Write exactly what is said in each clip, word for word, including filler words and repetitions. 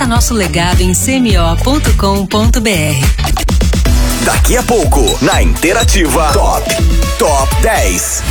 Conheça nosso legado em c m o ponto com ponto b r. Daqui a pouco, na Interativa, Top, Top dez.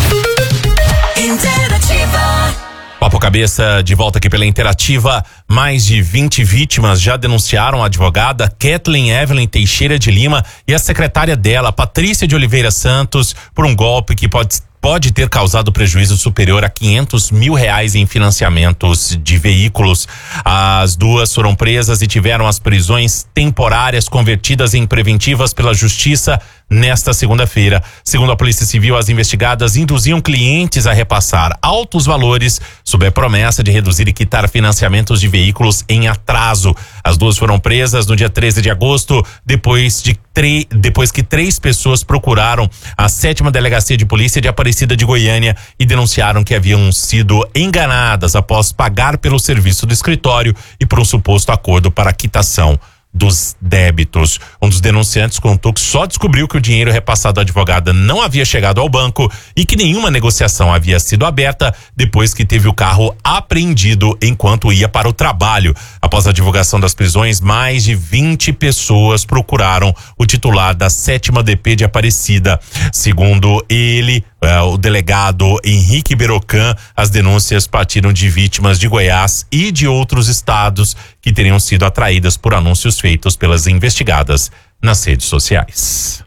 Interativa. Papo Cabeça de volta aqui pela Interativa. Mais de vinte vítimas já denunciaram a advogada Kathleen Evelyn Teixeira de Lima e a secretária dela, Patrícia de Oliveira Santos, por um golpe que pode pode ter causado prejuízo superior a quinhentos mil reais em financiamentos de veículos. As duas foram presas e tiveram as prisões temporárias convertidas em preventivas pela Justiça nesta segunda-feira. Segundo a Polícia Civil, as investigadas induziam clientes a repassar altos valores sob a promessa de reduzir e quitar financiamentos de veículos em atraso. As duas foram presas no dia treze de agosto, depois de tre- depois que três pessoas procuraram a sétima Delegacia de Polícia de Aparecida de Goiânia e denunciaram que haviam sido enganadas após pagar pelo serviço do escritório e por um suposto acordo para a quitação dos débitos. Um dos denunciantes contou que só descobriu que o dinheiro repassado à advogada não havia chegado ao banco e que nenhuma negociação havia sido aberta depois que teve o carro apreendido enquanto ia para o trabalho. Após a divulgação das prisões, mais de vinte pessoas procuraram o titular da sétima D P de Aparecida. Segundo ele, é, o delegado Henrique Berocan, as denúncias partiram de vítimas de Goiás e de outros estados que teriam sido atraídas por anúncios feitos pelas investigadas nas redes sociais.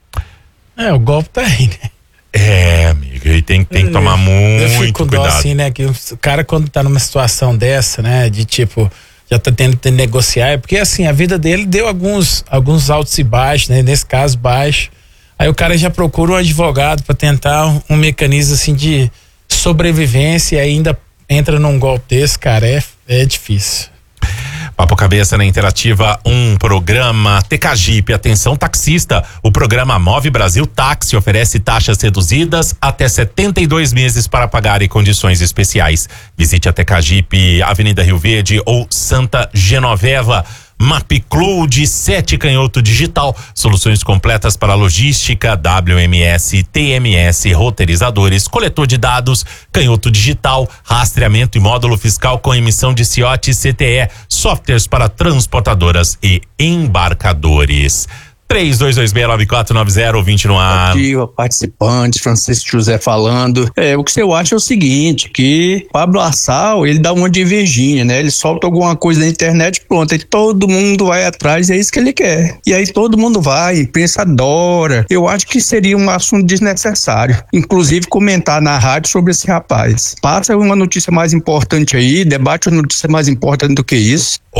É, o golpe tá aí, né? É, amigo, e tem, tem que tomar muito eu fico com cuidado. dó, assim, né, que o cara quando tá numa situação dessa, né, de tipo, já tá tendo que negociar, porque assim, a vida dele deu alguns, alguns altos e baixos, né, nesse caso baixo, aí o cara já procura um advogado para tentar um, um mecanismo assim de sobrevivência e ainda entra num golpe desse, cara, é, é difícil. Papo Cabeça na Interativa, um programa Tecagip. Atenção taxista, o programa Move Brasil Táxi oferece taxas reduzidas até setenta e dois meses para pagar em condições especiais. Visite a Tecagip, Avenida Rio Verde ou Santa Genoveva. MapCloud, Sete Canhoto Digital, soluções completas para logística, W M S, T M S, roteirizadores, coletor de dados, canhoto digital, rastreamento e módulo fiscal com emissão de C I O T e C T E, softwares para transportadoras e embarcadores. três dois dois seis nove quatro nove zero, ouvinte no ar. Ativa, participante, Francisco José falando. É, o que eu acho é o seguinte, que Pablo Assal, ele dá uma de Virgínia, né? Ele solta alguma coisa na internet, pronto, aí todo mundo vai atrás, é isso que ele quer. E aí todo mundo vai, a imprensa adora. Eu acho que seria um assunto desnecessário, inclusive comentar na rádio sobre esse rapaz. Passa uma notícia mais importante aí, debate uma notícia mais importante do que isso.